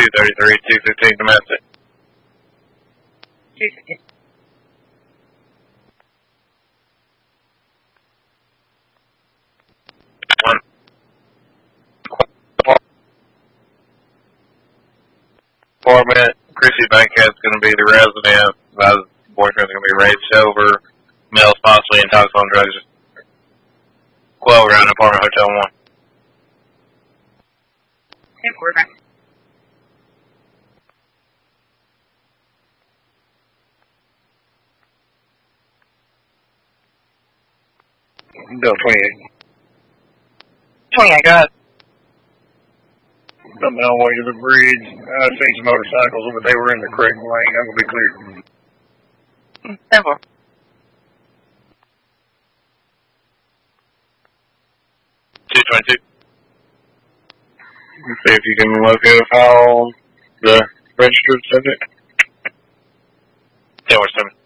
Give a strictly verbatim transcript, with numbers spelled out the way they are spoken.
two thirty-three, two fifteen domestic. two fifteen. One. Apartment, Chrissy Bankhead's going to be the resident. The boyfriend's going to be raped over. Male's possibly intoxicated on drugs. twelve around apartment hotel one. ten four. Bill twenty-eight. twenty-eight, go ahead. Coming on the way to the bridge. I seen some motorcycles, but they were in the correct lane. I'm going to be clear. ten four. two twenty-two. Let's see if you can locate how the registered subject. ten four seven.